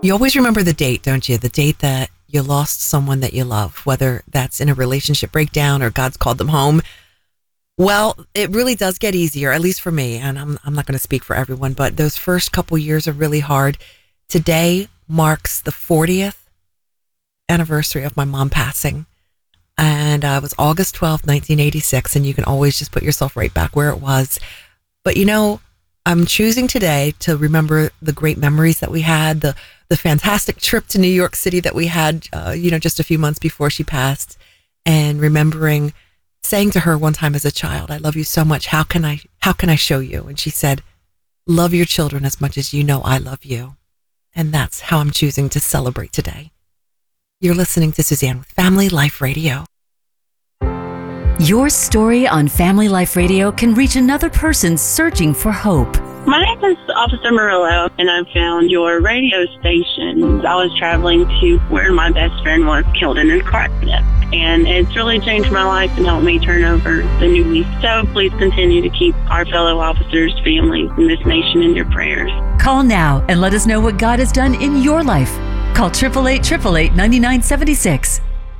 You always remember the date, don't you? The date that you lost someone that you love, whether that's in a relationship breakdown or God's called them home. Well, it really does get easier, at least for me. And I'm not going to speak for everyone, but those first couple years are really hard. Today marks the 40th anniversary of my mom passing. And it was August 12th, 1986. And you can always just put yourself right back where it was. But I'm choosing today to remember the great memories that we had, the fantastic trip to New York City that we had, just a few months before she passed, and remembering saying to her one time as a child, "I love you so much. How can I show you?" And she said, "Love your children as much as you know I love you." And that's how I'm choosing to celebrate today. You're listening to Suzanne with Family Life Radio. Your story on Family Life Radio can reach another person searching for hope. My name is Officer Murillo, and I found your radio station. I was traveling to where my best friend was killed in a car accident, and it's really changed my life and helped me turn over the new leaf. So please continue to keep our fellow officers, families, and this nation in your prayers. Call now and let us know what God has done in your life. Call 888-888-9976.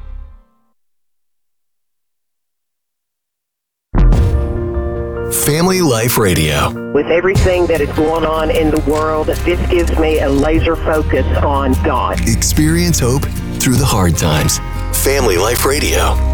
Family Life Radio. With everything that is going on in the world, this gives me a laser focus on God. Experience hope through the hard times. Family Life Radio.